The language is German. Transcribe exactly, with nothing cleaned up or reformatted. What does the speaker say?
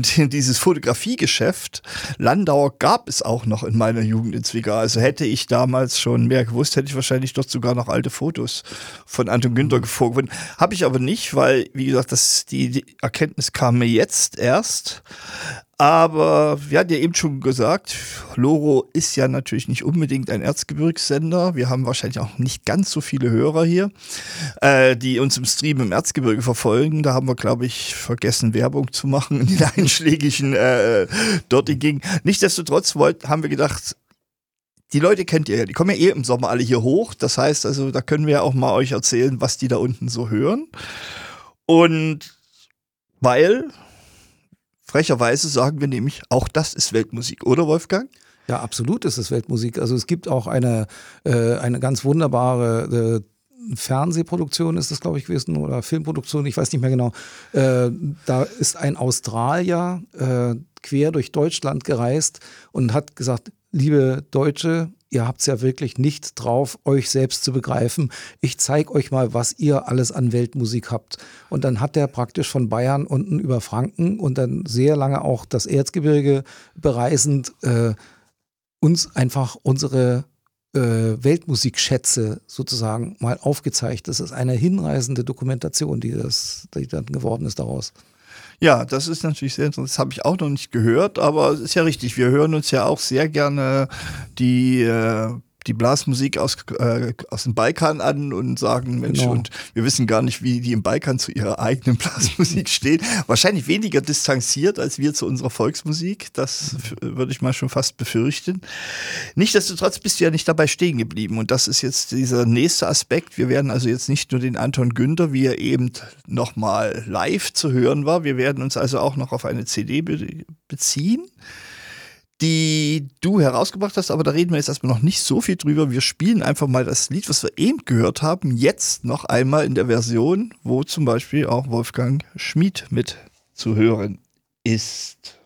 Und dieses Fotografiegeschäft Landauer gab es auch noch in meiner Jugend in Zwickau. Also hätte ich damals schon mehr gewusst, hätte ich wahrscheinlich dort sogar noch alte Fotos von Anton Günther mhm. gefunden. Habe ich aber nicht, weil, wie gesagt, das, die, die Erkenntnis kam mir jetzt erst. Aber wir hatten ja eben schon gesagt, Loro ist ja natürlich nicht unbedingt ein Erzgebirgssender. Wir haben wahrscheinlich auch nicht ganz so viele Hörer hier, äh, die uns im Stream im Erzgebirge verfolgen. Da haben wir, glaube ich, vergessen, Werbung zu machen in den einschlägigen äh, dortigen. Nichtsdestotrotz wollt, haben wir gedacht, die Leute kennt ihr ja, die kommen ja eh im Sommer alle hier hoch. Das heißt also, da können wir ja auch mal euch erzählen, was die da unten so hören. Und weil... Frecherweise sagen wir nämlich, auch das ist Weltmusik, oder Wolfgang? Ja, absolut ist es Weltmusik. Also es gibt auch eine, äh, eine ganz wunderbare äh, Fernsehproduktion, ist das, glaube ich, gewesen, oder Filmproduktion, ich weiß nicht mehr genau. Äh, da ist ein Australier äh, quer durch Deutschland gereist und hat gesagt, liebe Deutsche, ihr habt es ja wirklich nicht drauf, euch selbst zu begreifen. Ich zeige euch mal, was ihr alles an Weltmusik habt. Und dann hat der praktisch von Bayern unten über Franken und dann sehr lange auch das Erzgebirge bereisend äh, uns einfach unsere äh, Weltmusikschätze sozusagen mal aufgezeigt. Das ist eine hinreißende Dokumentation, die, das, die dann geworden ist daraus. Ja, das ist natürlich sehr interessant. Das habe ich auch noch nicht gehört, aber es ist ja richtig. Wir hören uns ja auch sehr gerne die, äh, die Blasmusik aus, äh, aus dem Balkan an und sagen, Mensch, genau. Und wir wissen gar nicht, wie die im Balkan zu ihrer eigenen Blasmusik stehen. Wahrscheinlich weniger distanziert als wir zu unserer Volksmusik. Das mhm. würde ich mal schon fast befürchten. Nichtsdestotrotz bist du ja nicht dabei stehen geblieben. Und das ist jetzt dieser nächste Aspekt. Wir werden also jetzt nicht nur den Anton Günther, wie er eben nochmal live zu hören war. Wir werden uns also auch noch auf eine C D be- beziehen, die du herausgebracht hast, aber da reden wir jetzt erstmal noch nicht so viel drüber. Wir spielen einfach mal das Lied, was wir eben gehört haben, jetzt noch einmal in der Version, wo zum Beispiel auch Wolfgang Schmied mit zu hören ist.